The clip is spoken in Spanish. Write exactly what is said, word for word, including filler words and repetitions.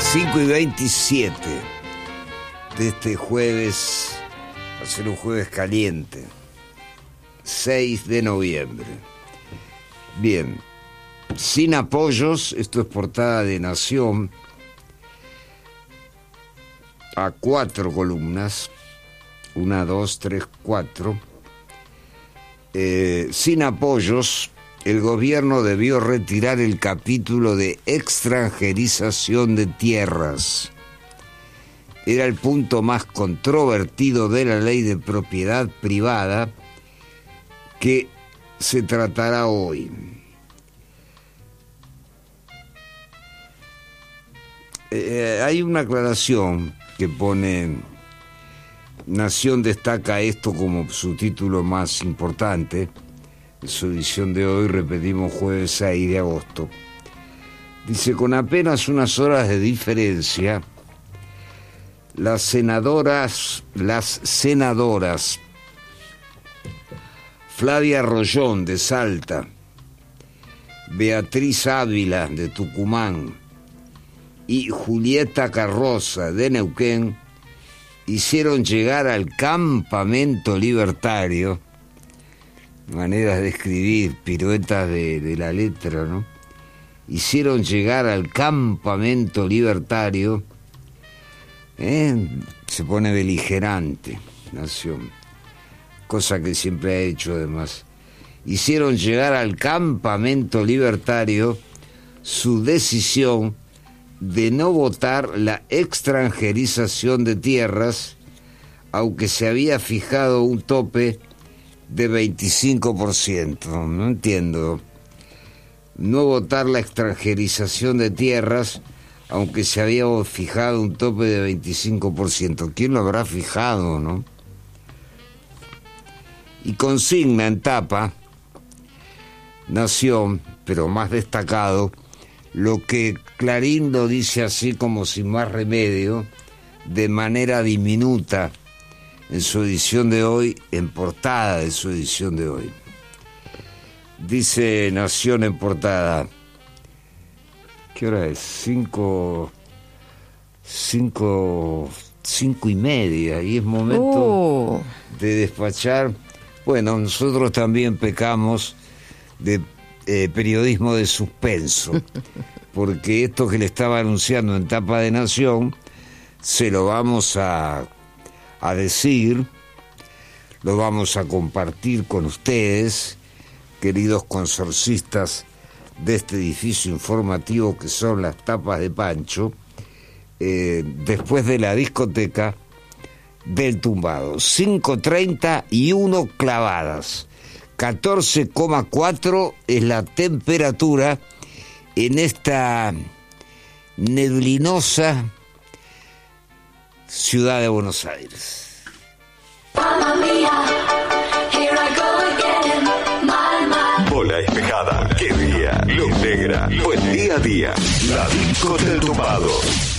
cinco y veintisiete de este jueves, va a ser un jueves caliente, seis de noviembre. Bien, sin apoyos, esto es portada de Nación, a cuatro columnas, una, dos, tres, cuatro. Eh, sin apoyos, el gobierno debió retirar el capítulo de extranjerización de tierras. Era el punto más controvertido de la ley de propiedad privada que se tratará hoy. Eh, hay una aclaración que pone: Nación destaca esto como su título más importante. En su edición de hoy, repetimos, jueves seis de agosto. Dice: con apenas unas horas de diferencia, las senadoras, las senadoras Flavia Rollón de Salta, Beatriz Ávila de Tucumán y Julieta Carroza de Neuquén hicieron llegar al campamento libertario, maneras de escribir, piruetas de, de la letra, ¿no? Hicieron llegar al campamento libertario, ¿eh? Se pone beligerante, Nación, cosa que siempre ha hecho además. Hicieron llegar al campamento libertario su decisión de no votar la extranjerización de tierras, aunque se había fijado un tope de veinticinco por ciento. No entiendo. No votar la extranjerización de tierras, aunque se había fijado un tope de veinticinco por ciento. ¿Quién lo habrá fijado, no? Y consigna en tapa Nación, pero más destacado, lo que Clarín lo dice así como sin más remedio, de manera diminuta, en su edición de hoy, en portada de su edición de hoy. Dice Nación en portada: ¿qué hora es? Cinco, cinco, cinco y media, y es momento oh. de despachar. Bueno, nosotros también pecamos de eh, periodismo de suspenso, porque esto que le estaba anunciando en tapa de Nación, se lo vamos a, a decir, lo vamos a compartir con ustedes, queridos consorcistas de este edificio informativo que son las tapas de Pancho, eh, después de la discoteca del Tumbado. cinco treinta y uno clavadas. catorce coma cuatro es la temperatura en esta neblinosa ciudad de Buenos Aires. Bola despejada, qué día, luz negra, buen día a día. La disco del Tumbado.